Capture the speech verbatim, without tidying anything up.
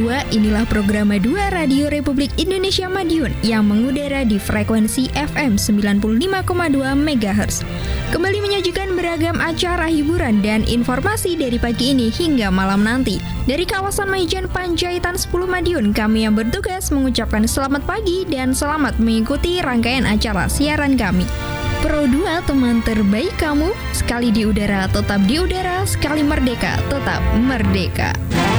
dua, inilah program dua Radio Republik Indonesia Madiun yang mengudara di frekuensi F M sembilan puluh lima koma dua megahertz. Kembali menyajikan beragam acara hiburan dan informasi dari pagi ini hingga malam nanti. Dari kawasan Maijen Panjaitan sepuluh Madiun, kami yang bertugas mengucapkan selamat pagi dan selamat mengikuti rangkaian acara siaran kami. Pro dua, teman terbaik kamu, sekali di udara tetap di udara, sekali merdeka tetap merdeka.